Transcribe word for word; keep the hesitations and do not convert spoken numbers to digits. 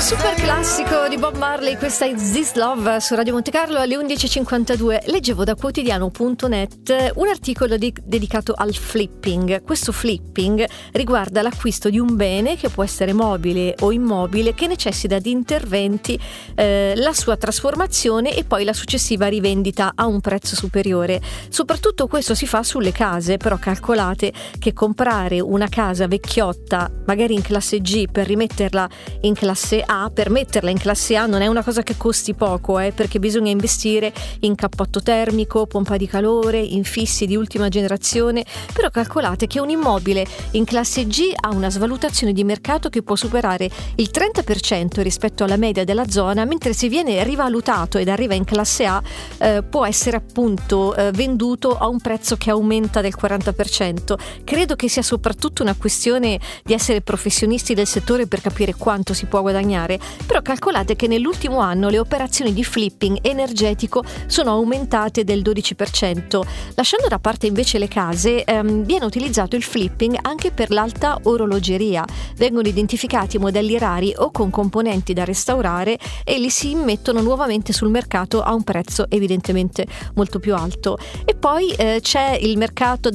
Super classico di Bob Marley, questa è This Love su Radio Monte Carlo alle undici e cinquantadue. Leggevo da quotidiano punto net un articolo di- dedicato al flipping. Questo flipping riguarda l'acquisto di un bene che può essere mobile o immobile che necessita di interventi, eh, la sua trasformazione e poi la successiva rivendita a un prezzo superiore. Soprattutto questo si fa sulle case, però calcolate che comprare una casa vecchiotta, magari in classe G, per rimetterla in classe A, per metterla in classe A non è una cosa che costi poco, eh, perché bisogna investire in cappotto termico, pompa di calore, infissi di ultima generazione. Però calcolate che un immobile in classe G ha una svalutazione di mercato che può superare il trenta per cento rispetto alla media della zona, mentre se viene rivalutato ed arriva in classe A eh, può essere appunto eh, venduto a un prezzo che aumenta del quaranta per cento. Credo che sia soprattutto una questione di essere professionisti del settore per capire quanto si può guadagnare. Però calcolate che nell'ultimo anno le operazioni di flipping energetico sono aumentate del dodici per cento. Lasciando da parte invece le case, ehm, viene utilizzato il flipping anche per l'alta orologeria. Vengono identificati modelli rari o con componenti da restaurare e li si immettono nuovamente sul mercato a un prezzo evidentemente molto più alto. E poi eh, c'è il mercato